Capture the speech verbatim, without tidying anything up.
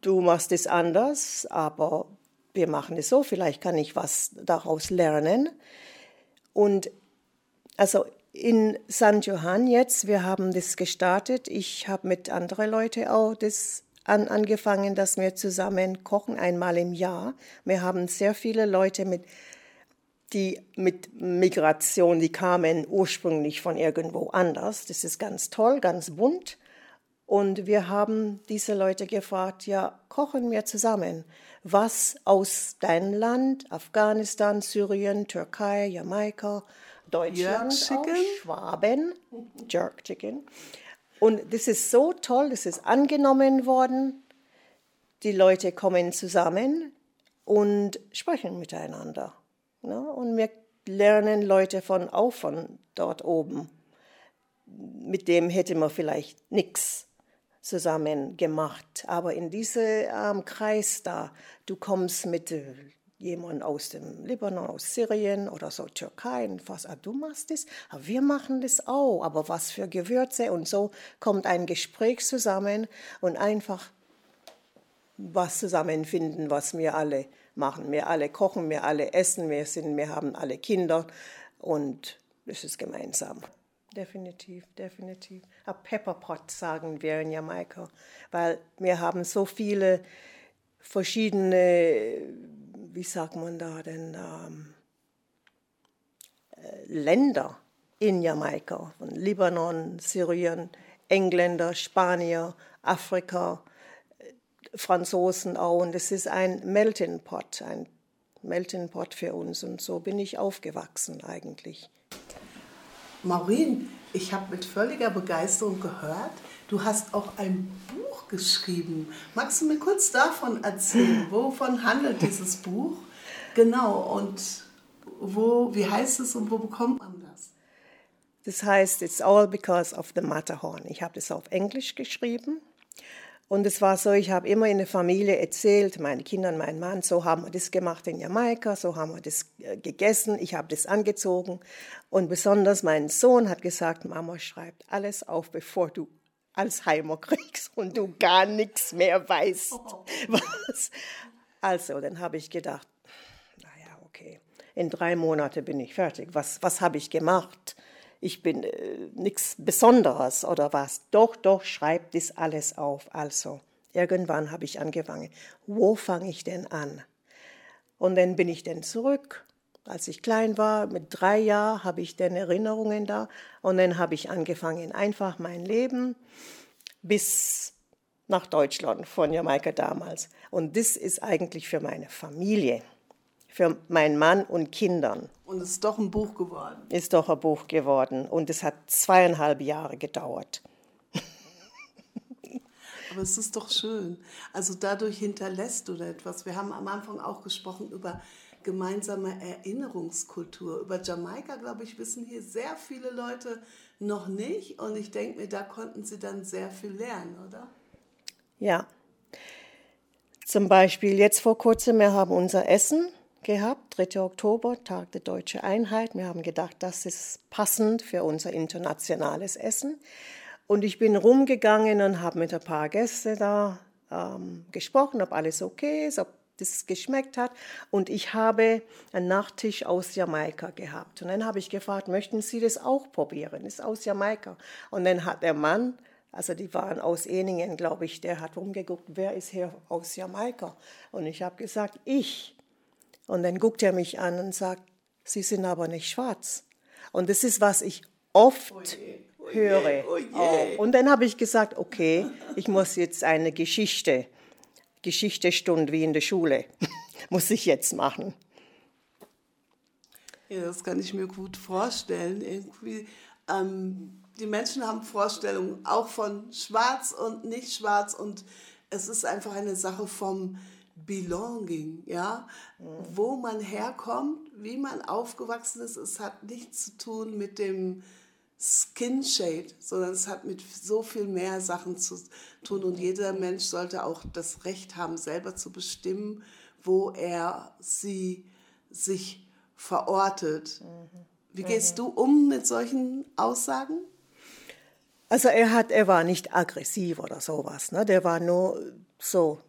du machst es anders, aber wir machen es so, vielleicht kann ich was daraus lernen. Und also in Sankt Johann jetzt, wir haben das gestartet, ich habe mit anderen Leuten auch das an, angefangen, dass wir zusammen kochen, einmal im Jahr. Wir haben sehr viele Leute mit, die mit Migration, die kamen ursprünglich von irgendwo anders. Das ist ganz toll, ganz bunt. Und wir haben diese Leute gefragt, ja, kochen wir zusammen. Was aus deinem Land, Afghanistan, Syrien, Türkei, Jamaika, Deutschland, auch, Schwaben, Jerk Chicken. Und das ist so toll, das ist angenommen worden. Die Leute kommen zusammen und sprechen miteinander. Ne? Und wir lernen Leute von, auch von dort oben. Mit dem hätte man vielleicht nichts zusammen gemacht. Aber in diesem ähm, Kreis da, du kommst mit äh, jemand aus dem Libanon, aus Syrien oder so Türkei und was, ah, du machst das, ah, wir machen das auch, aber was für Gewürze und so kommt ein Gespräch zusammen und einfach was zusammenfinden, was wir alle machen. Wir alle kochen, wir alle essen, wir sind, wir haben alle Kinder und das ist gemeinsam. Definitiv, definitiv. A Pepperpot sagen wir in Jamaika, weil wir haben so viele verschiedene, wie sagt man da denn, ähm, äh, Länder in Jamaika, von Libanon, Syrien, Engländer, Spanier, Afrika, äh, Franzosen auch. Und es ist ein Melting Pot, ein Melting Pot für uns. Und so bin ich aufgewachsen eigentlich. Maureen, ich habe mit völliger Begeisterung gehört, du hast auch ein Buch geschrieben. Magst du mir kurz davon erzählen? Wovon handelt dieses Buch? Genau, und wo, wie heißt es und wo bekommt man das? Das heißt, It's All Because of the Matterhorn. Ich habe das auf Englisch geschrieben. Und es war so, ich habe immer in der Familie erzählt, meine Kinder und mein Mann, so haben wir das gemacht in Jamaika, so haben wir das gegessen, ich habe das angezogen. Und besonders mein Sohn hat gesagt, Mama schreibt alles auf, bevor du Alzheimer kriegst und du gar nichts mehr weißt. Oh. Was? Also, dann habe ich gedacht, naja, okay, in drei Monaten bin ich fertig. Was, was habe ich gemacht? Ich bin äh, nichts Besonderes oder was. Doch, doch, schreib das alles auf. Also, irgendwann habe ich angefangen. Wo fange ich denn an? Und dann bin ich dann zurück. Als ich klein war, mit drei Jahren, habe ich dann Erinnerungen da. Und dann habe ich angefangen, einfach mein Leben bis nach Deutschland, von Jamaika damals. Und das ist eigentlich für meine Familie, für meinen Mann und Kindern. Und es ist doch ein Buch geworden. Ist doch ein Buch geworden. Und es hat zweieinhalb Jahre gedauert. Aber es ist doch schön. Also dadurch hinterlässt du etwas. Wir haben am Anfang auch gesprochen über gemeinsame Erinnerungskultur. Über Jamaika, glaube ich, wissen hier sehr viele Leute noch nicht. Und ich denke mir, da konnten sie dann sehr viel lernen, oder? Ja. Zum Beispiel jetzt vor kurzem, wir haben unser Essen gehabt, dritter Oktober, Tag der Deutschen Einheit. Wir haben gedacht, das ist passend für unser internationales Essen. Und ich bin rumgegangen und habe mit ein paar Gästen da ähm, gesprochen, ob alles okay ist, ob das geschmeckt hat. Und ich habe einen Nachtisch aus Jamaika gehabt. Und dann habe ich gefragt, möchten Sie das auch probieren? Das ist aus Jamaika. Und dann hat der Mann, also die waren aus Eningen, glaube ich, der hat rumgeguckt, wer ist hier aus Jamaika? Und ich habe gesagt, ich. Und dann guckt er mich an und sagt, Sie sind aber nicht schwarz. Und das ist, was ich oft oh je, oh höre. Je, oh je. Und dann habe ich gesagt, okay, ich muss jetzt eine Geschichte, Geschichtestunde wie in der Schule, muss ich jetzt machen. Ja, das kann ich mir gut vorstellen. Irgendwie, ähm, die Menschen haben Vorstellungen auch von schwarz und nicht schwarz. Und es ist einfach eine Sache vom Belonging, ja, mhm. Wo man herkommt, wie man aufgewachsen ist. Es hat nichts zu tun mit dem Skin Shade, sondern es hat mit so viel mehr Sachen zu tun. Und jeder Mensch sollte auch das Recht haben, selber zu bestimmen, wo er sie sich verortet. Mhm. Wie gehst mhm. du um mit solchen Aussagen? Also er hat, er war nicht aggressiv oder sowas, ne? Der war nur so